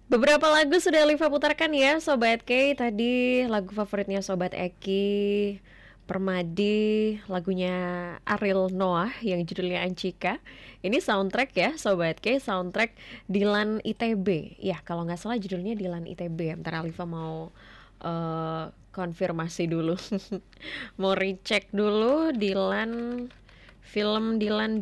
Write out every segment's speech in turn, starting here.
Beberapa lagu sudah Liva putarkan ya Sobat K. Tadi lagu favoritnya Sobat Eki, Permadi, lagunya Ariel Noah yang judulnya Ancika. Ini soundtrack ya Sobat K, soundtrack Dilan ITB. Ya kalau nggak salah judulnya Dilan ITB. Bentar Liva mau konfirmasi dulu. Mau recheck dulu Dilan, film Dilan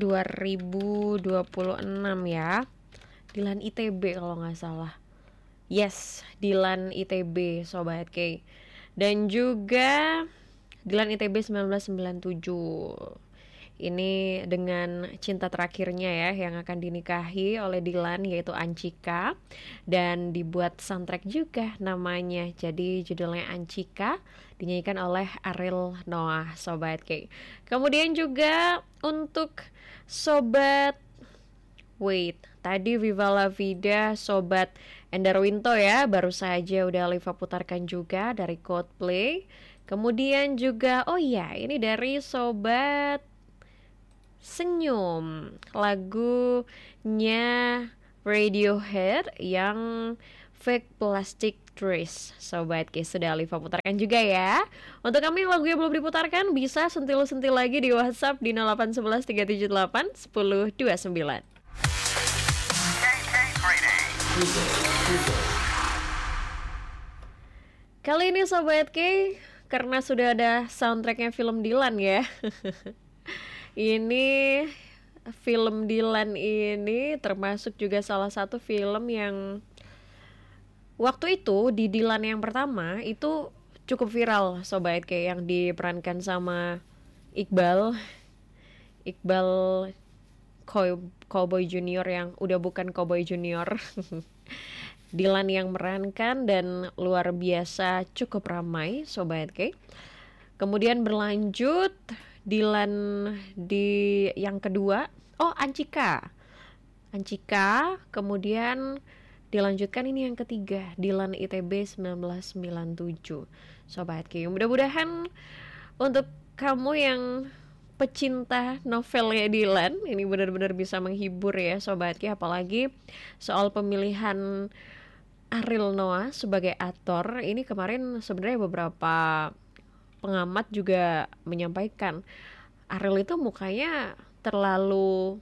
2026 ya. Dilan ITB kalau nggak salah. Yes, Dilan ITB Sobat K. Dan juga Dilan ITB 1997. Ini dengan cinta terakhirnya ya yang akan dinikahi oleh Dilan yaitu Ancika. Dan dibuat soundtrack juga namanya. Jadi judulnya Ancika, dinyanyikan oleh Ariel Noah Sobat K. Kemudian juga untuk Sobat tadi Viva La Vida Sobat Endarwinto ya, baru saja udah Liva putarkan juga dari Coldplay. Kemudian juga, oh iya, ini dari Sobat Senyum, lagunya Radiohead yang Fake Plastic Trees. Sobat K sudah Liva putarkan juga ya. Untuk kami yang lagunya belum diputarkan, bisa sentil-sentil lagi di WhatsApp di 0811 378 1029. Kali ini Sobat K, karena sudah ada soundtracknya film Dilan ya. Ini film Dilan ini termasuk juga salah satu film yang waktu itu di Dilan yang pertama itu cukup viral Sobat K, yang diperankan sama Iqbal Cowboy Junior yang udah bukan Cowboy Junior. Dilan yang merankan dan luar biasa cukup ramai Sobat K. Kemudian berlanjut Dilan di yang kedua, Ancika, kemudian dilanjutkan ini yang ketiga, Dilan ITB 1997 Sobat K. Mudah-mudahan untuk kamu yang pecinta novelnya Dilan ini benar-benar bisa menghibur ya Sobat K, apalagi soal pemilihan Ariel Noah sebagai aktor. Ini kemarin sebenarnya beberapa pengamat juga menyampaikan Ariel itu mukanya terlalu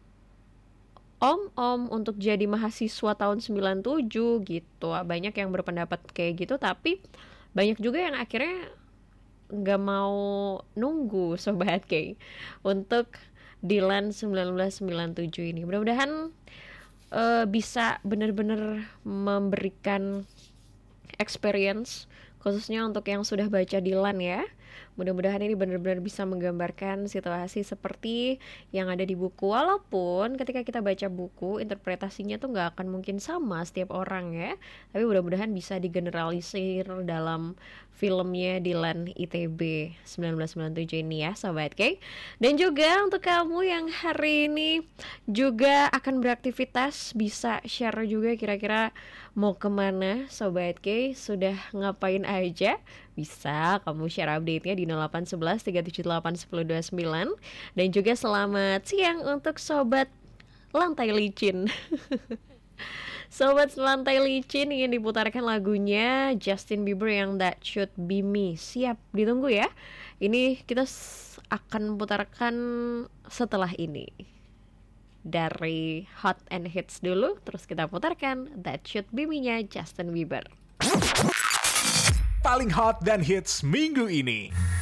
om-om untuk jadi mahasiswa tahun 97 gitu. Banyak yang berpendapat kayak gitu, tapi banyak juga yang akhirnya nggak mau nunggu Sobat K untuk Dilan 1997 ini. Mudah-mudahan bisa benar-benar memberikan experience khususnya untuk yang sudah baca Dilan ya. Mudah-mudahan ini benar-benar bisa menggambarkan situasi seperti yang ada di buku. Walaupun ketika kita baca buku, interpretasinya tuh nggak akan mungkin sama setiap orang ya. Tapi mudah-mudahan bisa digeneralisir dalam filmnya Dilan ITB 1997 ini ya Sobat K. Dan juga untuk kamu yang hari ini juga akan beraktivitas, bisa share juga kira-kira mau kemana Sobat K, sudah ngapain aja. Bisa kamu share update-nya di 0811 378 1029. Dan juga selamat siang untuk Sobat Lantai Licin. Sobat Lantai Licin ingin diputarkan lagunya Justin Bieber yang That Should Be Me. Siap ditunggu ya. Ini kita akan putarkan setelah ini. Dari Hot and Hits dulu, terus kita putarkan That Should Be Me-nya Justin Bieber. Paling hot dan hits minggu ini.